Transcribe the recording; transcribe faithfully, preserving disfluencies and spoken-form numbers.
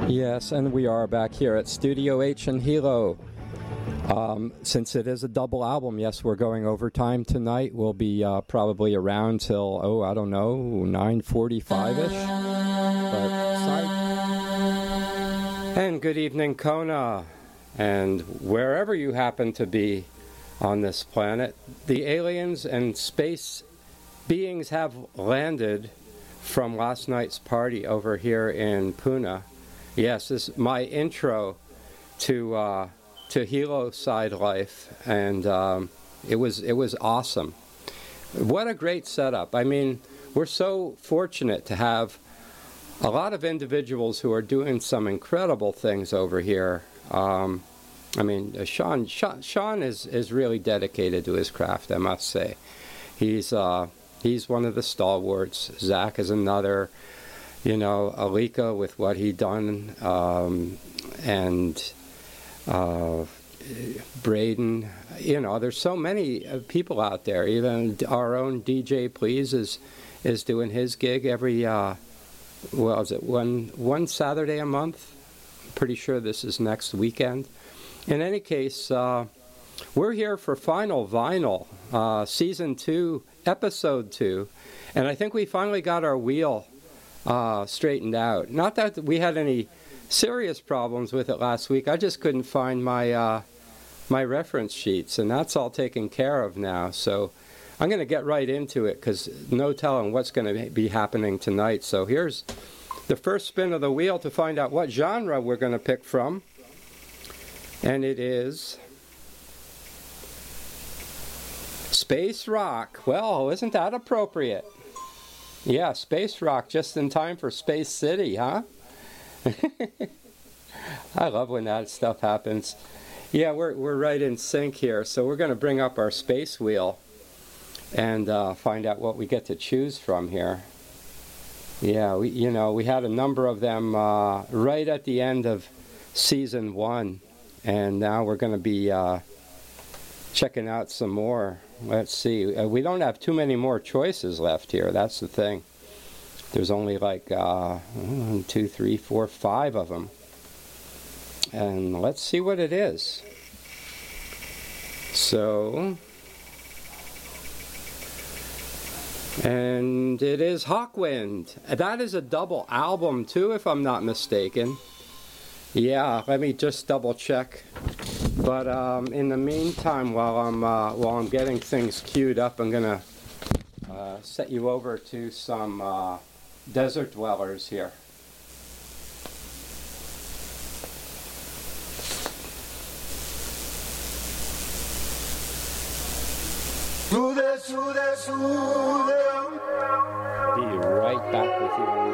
Yes, and we are back here at Studio H in Hilo. Um, since it is a double album, yes, we're going overtime tonight. We'll be uh, probably around till, oh, I don't know, nine forty-five-ish. But side... And good evening, Kona. And wherever you happen to be on this planet, the aliens and space beings have landed from last night's party over here in Pune. Yes, this is my intro to uh, to Hilo side life, and um, it was it was awesome. What a great setup! I mean, we're so fortunate to have a lot of individuals who are doing some incredible things over here. Um, I mean, uh, Sean, Sean Sean is is really dedicated to his craft, I must say. He's uh, he's one of the stalwarts. Zach is another. You know, Alika with what he done, um, and uh, Braden. You know, there's so many uh, people out there. Even our own D J Please is is doing his gig every. Uh, well, is it one one Saturday a month? I'm pretty sure this is next weekend. In any case, uh, we're here for Final Vinyl, uh, season two, episode two, and I think we finally got our wheel Uh, straightened out. Not that we had any serious problems with it last week. I just couldn't find my uh, my reference sheets, and that's all taken care of now. So I'm going to get right into it because no telling what's going to be happening tonight. So here's the first spin of the wheel to find out what genre we're going to pick from, and it is space rock. Well, isn't that appropriate? Yeah, space rock, just in time for Space City, huh? I love when that stuff happens. Yeah, we're we're right in sync here, so we're going to bring up our space wheel and uh, find out what we get to choose from here. Yeah, we you know we had a number of them uh, right at the end of season one, and now we're going to be uh, checking out some more. Let's see. Uh, we don't have too many more choices left here. That's the thing. There's only like uh, one, two, three, four, five of them. And let's see what it is. So, and it is Hawkwind. That is a double album too, if I'm not mistaken. Yeah, let me just double check. But um, in the meantime, while I'm uh, while I'm getting things queued up, I'm gonna uh, set you over to some uh, Desert Dwellers here. Be right back with you.